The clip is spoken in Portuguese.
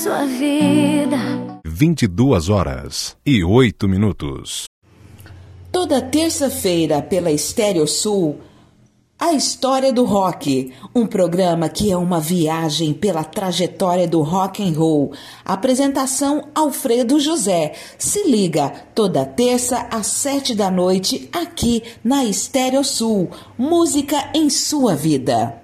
Sua vida. 22h08. Toda terça-feira pela Estéreo Sul, A História do Rock, um programa que é uma viagem pela trajetória do rock and roll. Apresentação Alfredo José. Se liga, toda terça às 7 da noite, aqui na Estéreo Sul. Música em sua vida.